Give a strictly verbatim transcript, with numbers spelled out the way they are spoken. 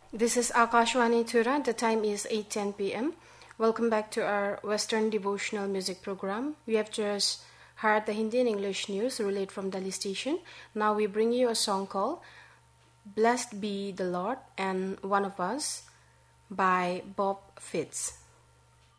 This is Akashwani Tura. The time is eight ten p m. Welcome back to our Western devotional music program. We have just heard the Hindi and English news relayed from Delhi station. Now we bring you a song called Blessed Be the Lord and One of Us by Bob Fitts.